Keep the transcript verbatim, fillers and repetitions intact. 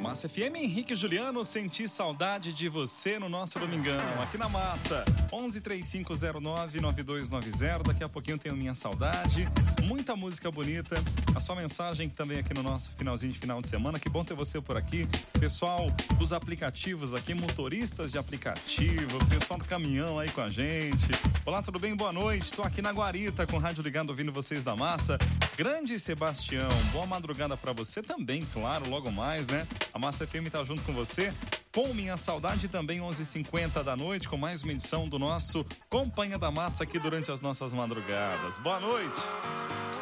Massa F M, Henrique e Juliano, senti saudade de você no nosso domingão, aqui na Massa, onze três cinco zero nove nove dois nove zero, daqui a pouquinho tenho minha saudade, muita música bonita, a sua mensagem também aqui no nosso finalzinho de final de semana, que bom ter você por aqui, pessoal dos aplicativos aqui, motoristas de aplicativo, pessoal do caminhão aí com a gente. Olá, tudo bem? Boa noite, estou aqui na Guarita com o rádio ligado ouvindo vocês da Massa. Grande Sebastião, boa madrugada pra você também, claro, logo mais, né? A Massa F M tá junto com você, com minha saudade também, onze e cinquenta da noite, com mais uma edição do nosso Companhia da Massa aqui durante as nossas madrugadas. Boa noite!